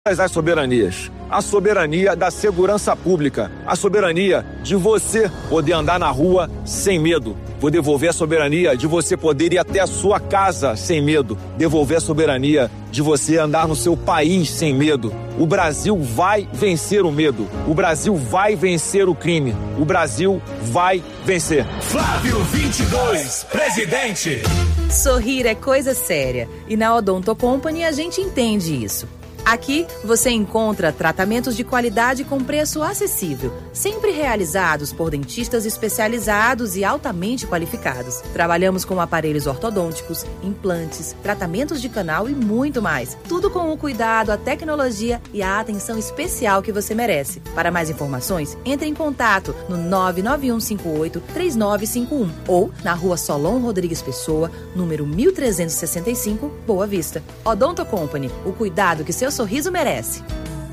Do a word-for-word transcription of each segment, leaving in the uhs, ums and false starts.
as soberanias. A soberania da segurança pública. A soberania de você poder andar na rua sem medo. Vou devolver a soberania de você poder ir até a sua casa sem medo. Devolver a soberania de você andar no seu país sem medo. O Brasil vai vencer o medo. O Brasil vai vencer o crime. O Brasil vai vencer. Flávio vinte e dois, presidente. Sorrir é coisa séria e na Odonto Company a gente entende isso. Aqui você encontra tratamentos de qualidade com preço acessível, sempre realizados por dentistas especializados e altamente qualificados. Trabalhamos com aparelhos ortodônticos, implantes, tratamentos de canal e muito mais. Tudo com o cuidado, a tecnologia e a atenção especial que você merece. Para mais informações, entre em contato no nove nove um cinco oito três nove cinco um ou na rua Solon Rodrigues Pessoa, número mil trezentos e sessenta e cinco, Boa Vista. Odonto Company, o cuidado que seu sorriso merece.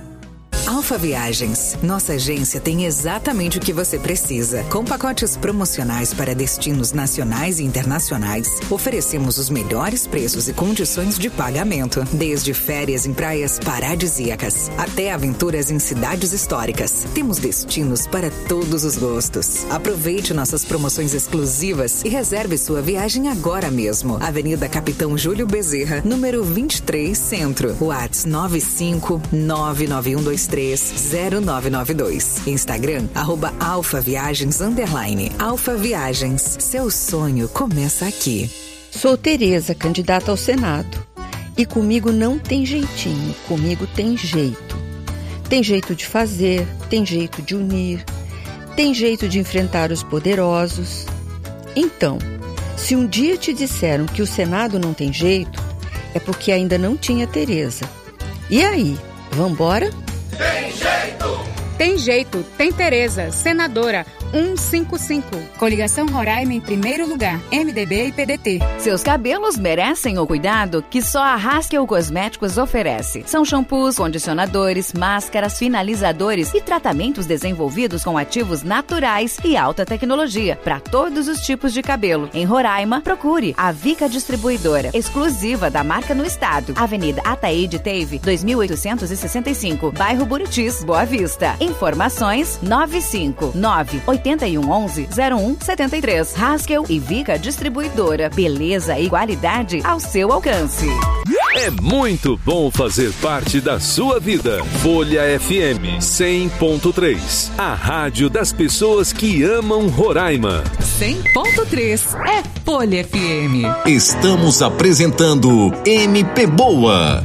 Alfa Viagens. Nossa agência tem exatamente o que você precisa. Com pacotes promocionais para destinos nacionais e internacionais, oferecemos os melhores preços e condições de pagamento. Desde férias em praias paradisíacas até aventuras em cidades históricas. Temos destinos para todos os gostos. Aproveite nossas promoções exclusivas e reserve sua viagem agora mesmo. Avenida Capitão Júlio Bezerra, número vinte e três, Centro. WhatsApp nove cinco nove nove um dois três zero nove nove dois. Instagram, arroba Alfa Viagens, underline. Alfa Viagens, seu sonho começa aqui. Sou Tereza, candidata ao Senado. E comigo não tem jeitinho, comigo tem jeito. Tem jeito de fazer, tem jeito de unir, tem jeito de enfrentar os poderosos. Então, se um dia te disseram que o Senado não tem jeito, é porque ainda não tinha Tereza. E aí, vambora? Tem jeito! Tem jeito, tem Tereza, senadora cento e cinquenta e cinco. Coligação Roraima em primeiro lugar, M D B e P D T. Seus cabelos merecem o cuidado que só a Haskell Cosméticos oferece. São shampoos, condicionadores, máscaras, finalizadores e tratamentos desenvolvidos com ativos naturais e alta tecnologia para todos os tipos de cabelo. Em Roraima, procure a Vica Distribuidora, exclusiva da marca no estado. Avenida Ataíde Teve, dois mil oitocentos e sessenta e cinco, bairro Buritis, Boa Vista. Informações nove cinco nove oito um onze zero um sete três. Haskell e Vica Distribuidora. Beleza e qualidade ao seu alcance. É muito bom fazer parte da sua vida. Folha F M cem ponto três. A rádio das pessoas que amam Roraima. cem ponto três é Folha F M. Estamos apresentando M P Boa.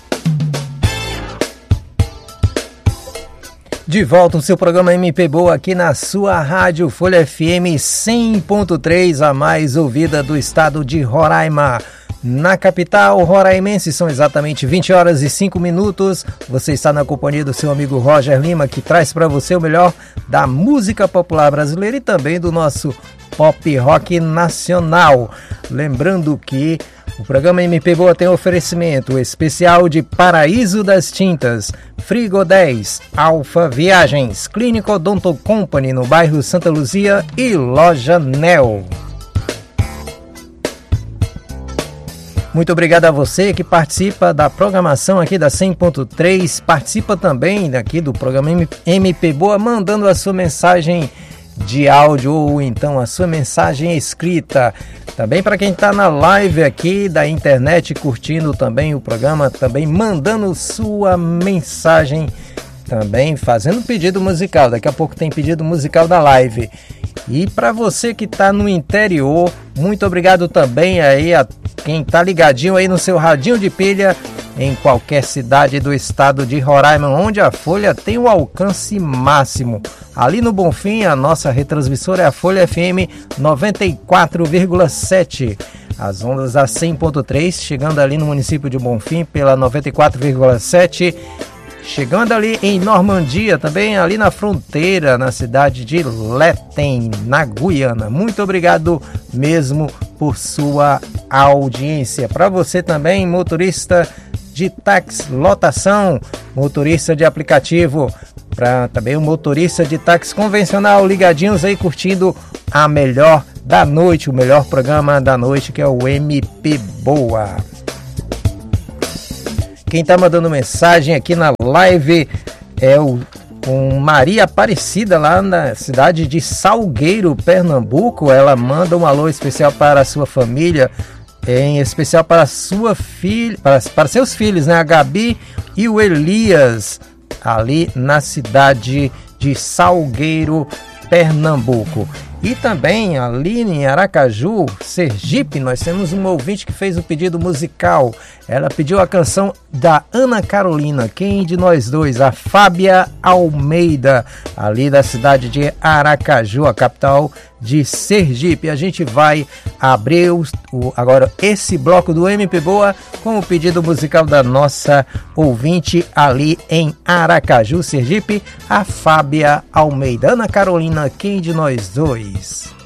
De volta no seu programa M P Boa aqui na sua rádio Folha F M cem ponto três, a mais ouvida do estado de Roraima. Na capital roraimense são exatamente vinte horas e cinco minutos. Você está na companhia do seu amigo Roger Lima, que traz para você o melhor da música popular brasileira e também do nosso pop rock nacional. Lembrando que o programa M P Boa tem oferecimento especial de Paraíso das Tintas, Frigo dez, Alfa Viagens, Clínica Odonto Company no bairro Santa Luzia e Loja Nel. Muito obrigado a você que participa da programação aqui da cem ponto três, participa também aqui do programa M P Boa, mandando a sua mensagem de áudio ou então a sua mensagem escrita. Também para quem está na live aqui da internet, curtindo também o programa, também mandando sua mensagem, também fazendo pedido musical. Daqui a pouco tem pedido musical da live. E para você que está no interior, muito obrigado também aí a quem está ligadinho aí no seu radinho de pilha em qualquer cidade do estado de Roraima, onde a Folha tem o alcance máximo. Ali no Bonfim, a nossa retransmissora é a Folha F M noventa e quatro vírgula sete. As ondas da cem ponto três, chegando ali no município de Bonfim pela noventa e quatro vírgula sete. Chegando ali em Normandia, também ali na fronteira, na cidade de Letem, na Guiana. Muito obrigado mesmo por sua audiência. Para você também, motorista de táxi, lotação, motorista de aplicativo, para também o motorista de táxi convencional, ligadinhos aí curtindo a melhor da noite, o melhor programa da noite, que é o M P Boa. Quem está mandando mensagem aqui na live é o com Maria Aparecida, lá na cidade de Salgueiro, Pernambuco. Ela manda um alô especial para a sua família, em especial para sua filha, para, para seus filhos, né? A Gabi e o Elias, ali na cidade de Salgueiro, Pernambuco. E também ali em Aracaju, Sergipe, nós temos uma ouvinte que fez o pedido musical. Ela pediu a canção da Ana Carolina, Quem de Nós Dois, a Fábia Almeida, ali da cidade de Aracaju, a capital de Sergipe. A gente vai abrir o, o, agora esse bloco do M P Boa com o pedido musical da nossa ouvinte ali em Aracaju, Sergipe, a Fábia Almeida. Ana Carolina, Quem de Nós Dois?